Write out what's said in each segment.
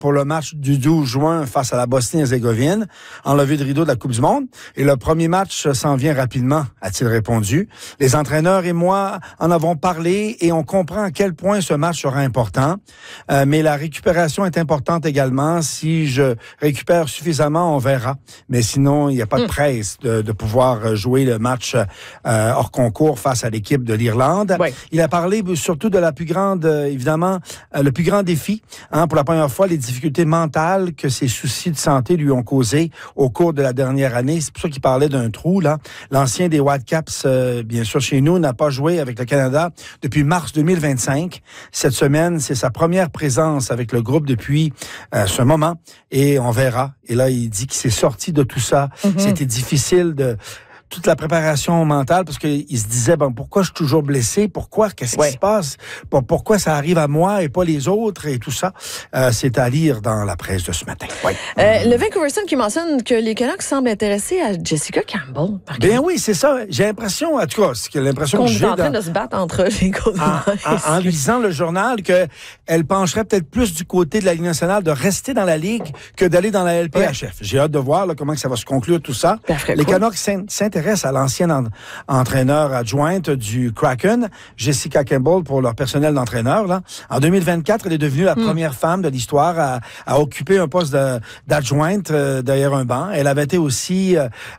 pour le match du 12 juin face à la Bosnie-Herzégovine, en levée de rideau de la Coupe du Monde. Et le premier match s'en vient rapidement, a-t-il répondu. Les entraîneurs et moi en avons parlé et on comprend à quel point ce match sera important. Mais la récupération est importante également. Si je récupère suffisamment, on verra. Mais sinon, il n'y a pas de presse de pouvoir jouer le match hors concours face à l'équipe de l'Irlande. Ouais. Il a parlé surtout de la plus grande, évidemment, le plus grand défi, pour la première fois, les difficultés mentales que ses soucis de santé lui ont causées au cours de la dernière année. C'est pour ça qu'il parlait d'un trou, là. L'ancien des Whitecaps, bien sûr, chez nous, n'a pas joué avec le Canada depuis mars 2025. Cette semaine, c'est sa première présence avec le groupe depuis ce moment. Et on verra. Et là, il dit qu'il s'est sorti de tout ça. C'était difficile toute la préparation mentale, parce qu'il se disait, pourquoi je suis toujours blessé? Pourquoi? Qu'est-ce qui se passe? Pourquoi ça arrive à moi et pas les autres et tout ça? C'est à lire dans la presse de ce matin. Le Vancouver Sun qui mentionne que les Canucks semblent intéressés à Jessica Campbell. Bien oui, c'est ça. J'ai l'impression, en tout cas, c'est l'impression que j'ai... en train de se battre entre les Golden Knights. En lisant le journal, qu'elle pencherait peut-être plus du côté de la Ligue nationale de rester dans la Ligue que d'aller dans la LPHF. J'ai hâte de voir comment ça va se conclure tout ça. Les Canucks s'intéressent à l'ancienne entraîneur adjointe du Kraken, Jessica Campbell, pour leur personnel d'entraîneur. Là. En 2024, elle est devenue la première femme de l'histoire à occuper un poste d'adjointe derrière un banc. Elle avait été aussi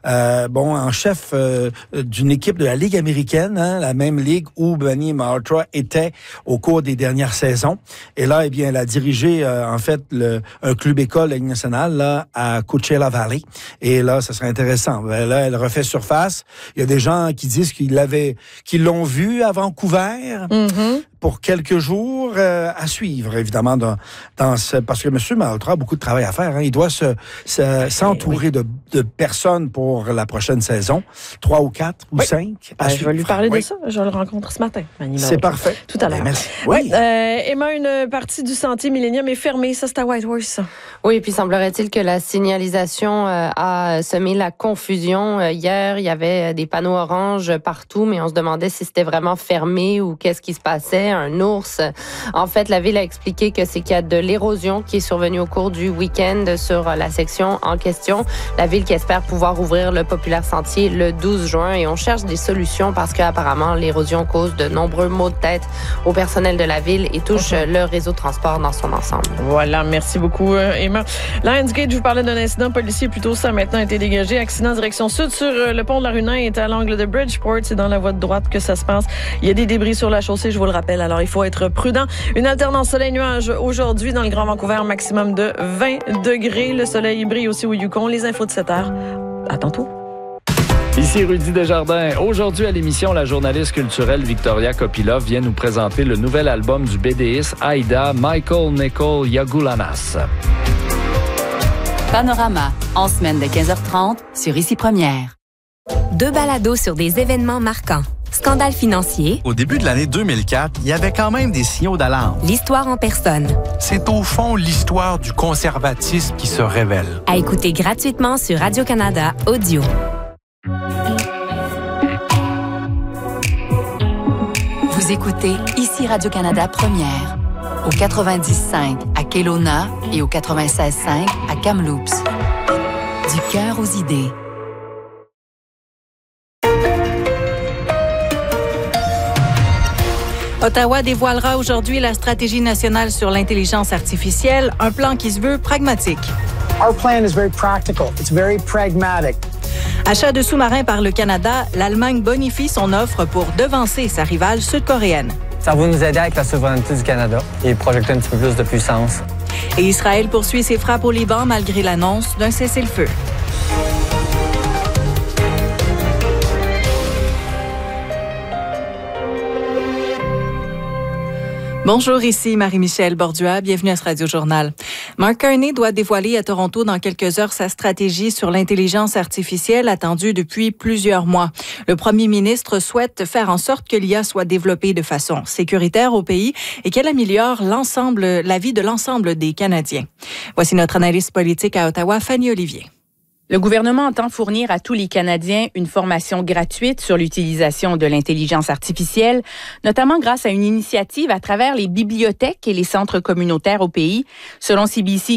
en chef d'une équipe de la Ligue américaine, la même ligue où Benny Malhotra était au cours des dernières saisons. Et là, elle a dirigé en fait un club école de la Ligue nationale là, à Coachella Valley. Et là, ça serait intéressant. Là, elle refait surface. Il y a des gens qui disent qu'ils l'ont vu à Vancouver pour quelques jours à suivre, évidemment, parce que M. Malhotra a beaucoup de travail à faire. Il doit s'entourer de personnes pour la prochaine saison. 3 ou 4 ou 5. Je vais lui parler de ça. Je le rencontre ce matin. C'est parfait. Tout à l'heure. Merci. Emma, une partie du sentier Millennium est fermée. Ça, c'est à Whitehorse, ça. Oui, puis semblerait-il que la signalisation a semé la confusion. Hier, il y avait des panneaux oranges partout, mais on se demandait si c'était vraiment fermé ou qu'est-ce qui se passait. Un ours. En fait, la ville a expliqué que c'est qu'il y a de l'érosion qui est survenue au cours du week-end sur la section en question. La ville qui espère pouvoir ouvrir le populaire sentier le 12 juin et on cherche des solutions parce qu'apparemment, l'érosion cause de nombreux maux de tête au personnel de la ville et touche le réseau de transport dans son ensemble. Voilà, merci beaucoup, Emma. Lionsgate, je vous parlais d'un incident policier plus tôt, ça a maintenant été dégagé. Accident direction sud sur le pont de la rue Nain est à l'angle de Bridgeport. C'est dans la voie de droite que ça se passe. Il y a des débris sur la chaussée, je vous le rappelle. Alors, il faut être prudent. Une alternance soleil-nuage aujourd'hui dans le Grand Vancouver, maximum de 20 degrés. Le soleil brille aussi au Yukon. Les infos de 7 heures. À tantôt. Ici Rudy Desjardins. Aujourd'hui à l'émission, la journaliste culturelle Victoria Kopilov vient nous présenter le nouvel album du BDiste Aida Michael Nicol Yagulanas. Panorama, en semaine de 15h30 sur Ici Première. 2 balados sur des événements marquants. Scandale financier. Au début de l'année 2004, il y avait quand même des signaux d'alarme. L'histoire en personne. C'est au fond l'histoire du conservatisme qui se révèle. À écouter gratuitement sur Radio-Canada Audio. Vous écoutez Ici Radio-Canada Première. Au 90.5 à Kelowna et au 96.5 à Kamloops. Du cœur aux idées. Ottawa dévoilera aujourd'hui la stratégie nationale sur l'intelligence artificielle, un plan qui se veut pragmatique. Our plan is very practical. It's very pragmatic. Achat de sous-marins par le Canada, l'Allemagne bonifie son offre pour devancer sa rivale sud-coréenne. Ça va nous aider avec la souveraineté du Canada et projeter un petit peu plus de puissance. Et Israël poursuit ses frappes au Liban malgré l'annonce d'un cessez-le-feu. Bonjour, ici Marie-Michel Bordua. Bienvenue à ce Radio-Journal. Mark Carney doit dévoiler à Toronto dans quelques heures sa stratégie sur l'intelligence artificielle attendue depuis plusieurs mois. Le premier ministre souhaite faire en sorte que l'IA soit développée de façon sécuritaire au pays et qu'elle améliore la vie de l'ensemble des Canadiens. Voici notre analyste politique à Ottawa, Fanny Olivier. Le gouvernement entend fournir à tous les Canadiens une formation gratuite sur l'utilisation de l'intelligence artificielle, notamment grâce à une initiative à travers les bibliothèques et les centres communautaires au pays. Selon CBC,